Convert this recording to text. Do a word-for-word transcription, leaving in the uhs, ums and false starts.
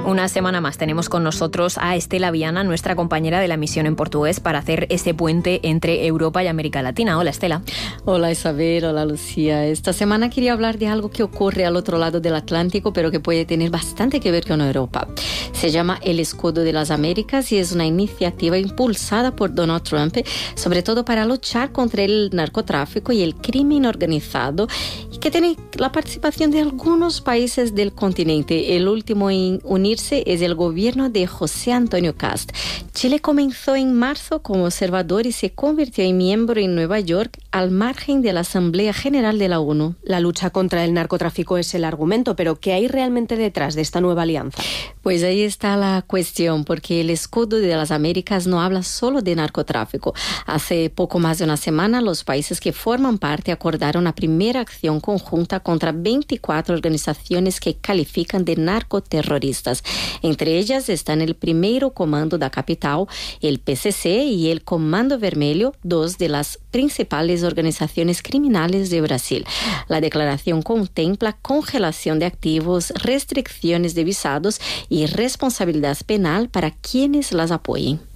Una semana más tenemos con nosotros a Estela Viana, nuestra compañera de la misión en portugués, para hacer ese puente entre Europa y América Latina. Hola, Estela. Hola, Isabel. Hola, Lucía. Esta semana quería hablar de algo que ocurre al otro lado del Atlántico, pero que puede tener bastante que ver con Europa. Se llama el Escudo de las Américas y es una iniciativa impulsada por Donald Trump, sobre todo para luchar contra el narcotráfico y el crimen organizado, y que tiene la participación de algunos países del continente. El último en unirse es el gobierno de José Antonio Kast. Chile comenzó en marzo como observador y se convirtió en miembro en Nueva York al margen de la Asamblea General de la ONU. La lucha contra el narcotráfico es el argumento, pero ¿qué hay realmente detrás de esta nueva alianza? Pues ahí está la cuestión, porque el Escudo de las Américas no habla solo de narcotráfico. Hace poco más de una semana, los países que forman parte acordaron una primera acción conjunta contra veinticuatro organizaciones que califican de narcoterroristas. Entre ellas están el Primeiro Comando da Capital, el P C C y el Comando Vermelho, dos de las principales organizaciones criminales de Brasil. La declaración contempla congelación de activos, restricciones de visados y responsabilidad penal para quienes las apoyen.